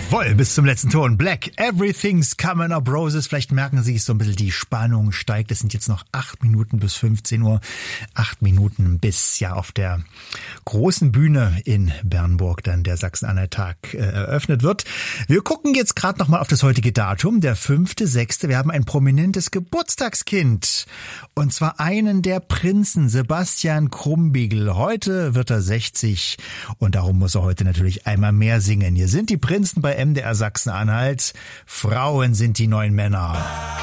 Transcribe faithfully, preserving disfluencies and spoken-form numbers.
Jawohl, bis zum letzten Ton. Black, Everything's Coming Up Roses. Vielleicht merken Sie es so ein bisschen, die Spannung steigt. Es sind jetzt noch acht Minuten bis fünfzehn Uhr. Acht Minuten bis ja auf der großen Bühne in Bernburg dann der Sachsen-Anhalt-Tag äh, eröffnet wird. Wir gucken jetzt gerade nochmal auf das heutige Datum, der fünfte sechste Wir haben ein prominentes Geburtstagskind. Und zwar einen der Prinzen, Sebastian Krumbiegel. Heute wird er sechzig und darum muss er heute natürlich einmal mehr singen. Hier sind die Prinzen bei M D R Sachsen-Anhalt. Frauen sind die neuen Männer.